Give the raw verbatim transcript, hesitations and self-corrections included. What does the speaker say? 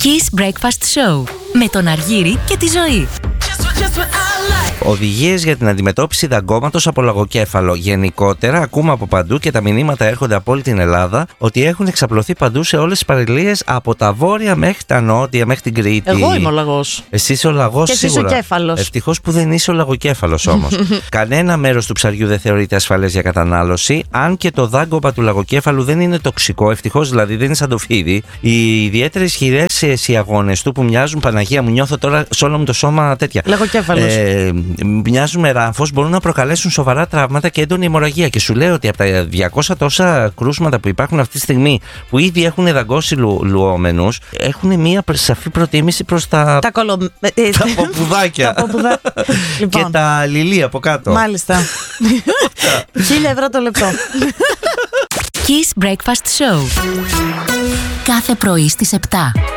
Kiss Breakfast Show με τον Αργύρη και τη Ζωή. Οδηγίες για την αντιμετώπιση δαγκώματος από λαγοκέφαλο. Γενικότερα, ακούμε από παντού και τα μηνύματα έρχονται από όλη την Ελλάδα ότι έχουν εξαπλωθεί παντού σε όλες τις παραλίες από τα βόρεια μέχρι τα νότια, μέχρι την Κρήτη. Εγώ είμαι ο λαγός. Εσύ είσαι ο λαγός, και σίγουρα. εσύ ο κέφαλος. Ευτυχώς που δεν είσαι ο λαγοκέφαλος όμως. Κανένα μέρος του ψαριού δεν θεωρείται ασφαλές για κατανάλωση, αν και το δάγκωμα του λαγοκέφαλου δεν είναι τοξικό. Ευτυχώς δηλαδή, δεν είναι σαν το φίδι. Οι ιδιαίτερα ισχυρές αισιαγώνες του που μοιάζουν, Παναγία μου, νιώθω τώρα σε όλο μου το σώμα τέτοια. Λαγοκέφαλος. Ε, μοιάζουν με ράμφος, μπορούν να προκαλέσουν σοβαρά τραύματα και έντονη αιμορραγία. Και σου λέω ότι από τα διακόσια τόσα κρούσματα που υπάρχουν αυτή τη στιγμή, που ήδη έχουν δαγκώσει λου, λουόμενους, έχουν μία σαφή προτίμηση προς τα, τα, κολο... τα ποπουδάκια. τα ποπουδα... λοιπόν. Και τα λιλία από κάτω. Μάλιστα. Χίλια ευρώ το λεπτό. Kiss Breakfast Show. Κάθε πρωί στις επτά.